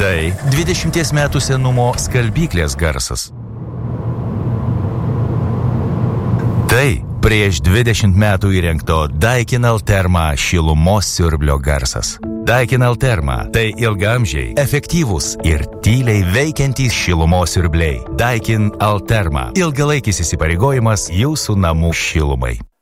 Tai 20 metų senumo skalbyklės garsas. Tai prieš 20 metų įrengto Daikin Alterma šilumos siurblio garsas. Daikin Alterma – tai ilgaamžiai, efektyvūs ir tyliai veikiantys šilumos siurbliai. Daikin Alterma – ilgalaikis įsipareigojimas jūsų namų šilumai.